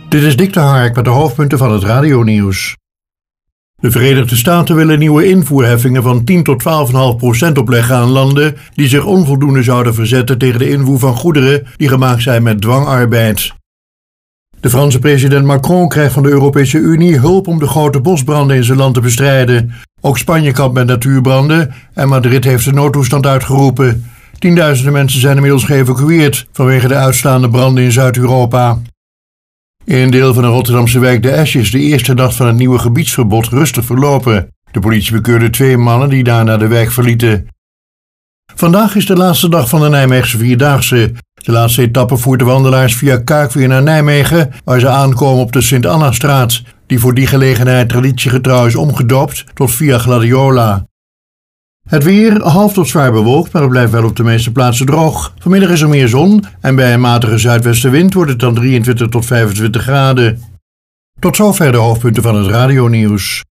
Dit is Dick de Hark met de hoofdpunten van het radionieuws. De Verenigde Staten willen nieuwe invoerheffingen van 10 tot 12,5% opleggen aan landen die zich onvoldoende zouden verzetten tegen de invoer van goederen die gemaakt zijn met dwangarbeid. De Franse president Macron krijgt van de Europese Unie hulp om de grote bosbranden in zijn land te bestrijden. Ook Spanje kampt met natuurbranden en Madrid heeft de noodtoestand uitgeroepen. Tienduizenden mensen zijn inmiddels geëvacueerd vanwege de uitslaande branden in Zuid-Europa. In een deel van de Rotterdamse wijk De Esch is de eerste nacht van het nieuwe gebiedsverbod rustig verlopen. De politie bekeurde 2 mannen die daarna de wijk verlieten. Vandaag is de laatste dag van de Nijmeegse Vierdaagse. De laatste etappe voert de wandelaars via Kuik weer naar Nijmegen, waar ze aankomen op de Sint-Anna-straat, die voor die gelegenheid traditiegetrouw is omgedoopt tot Via Gladiola. Het weer half tot zwaar bewolkt, maar het blijft wel op de meeste plaatsen droog. Vanmiddag is er meer zon en bij een matige zuidwestenwind wordt het dan 23 tot 25 graden. Tot zover de hoofdpunten van het radionieuws.